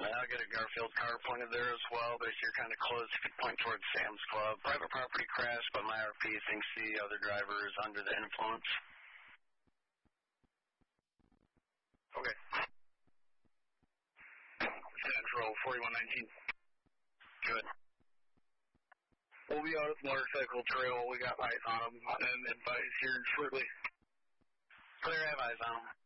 I'll get a Garfield car pointed there as well, but if you're kind of close, you could point towards Sam's Club. Private property crash, but my RP thinks the other driver is under the influence. Okay. Central 4119. Good. We'll be out at the motorcycle trail. We got eyes on them, and advise here shortly. Clear, I have eyes on them.